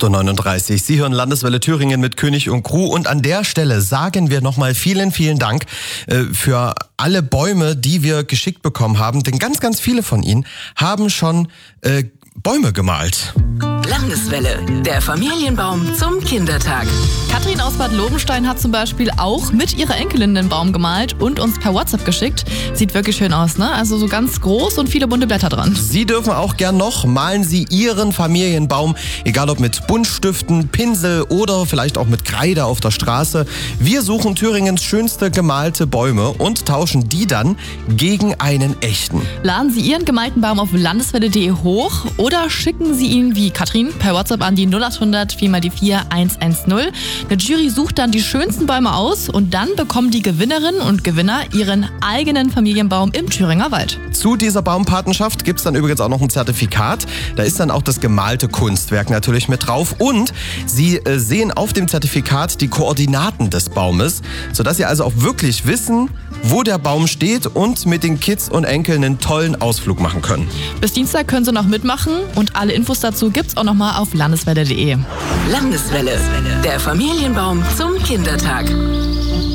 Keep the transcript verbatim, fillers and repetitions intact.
acht Uhr neununddreißig. Sie hören Landeswelle Thüringen mit König und Crew. Und an der Stelle sagen wir nochmal vielen, vielen Dank äh, für alle Bäume, die wir geschickt bekommen haben. Denn ganz, ganz viele von Ihnen haben schon äh, Bäume gemalt. Landeswelle, der Familienbaum zum Kindertag. Katrin aus Bad Lobenstein hat zum Beispiel auch mit ihrer Enkelin den Baum gemalt und uns per WhatsApp geschickt. Sieht wirklich schön aus, ne? Also so ganz groß und viele bunte Blätter dran. Sie dürfen auch gern noch, malen Sie Ihren Familienbaum, egal ob mit Buntstiften, Pinsel oder vielleicht auch mit Kreide auf der Straße. Wir suchen Thüringens schönste gemalte Bäume und tauschen die dann gegen einen echten. Laden Sie Ihren gemalten Baum auf landeswelle punkt de hoch oder schicken Sie ihn wie Katrin per WhatsApp an die null acht hundert vier mal die vier eins eins null. Eine Jury sucht dann die schönsten Bäume aus und dann bekommen die Gewinnerinnen und Gewinner ihren eigenen Familienbaum im Thüringer Wald. Zu dieser Baumpatenschaft gibt es dann übrigens auch noch ein Zertifikat. Da ist dann auch das gemalte Kunstwerk natürlich mit drauf. Und Sie äh, sehen auf dem Zertifikat die Koordinaten des Baumes, sodass Sie also auch wirklich wissen, wo der Baum steht und mit den Kids und Enkeln einen tollen Ausflug machen können. Bis Dienstag können Sie noch mitmachen und alle Infos dazu gibt's auch nochmal auf landeswelle punkt de. Landeswelle, der Familienbaum zum Kindertag.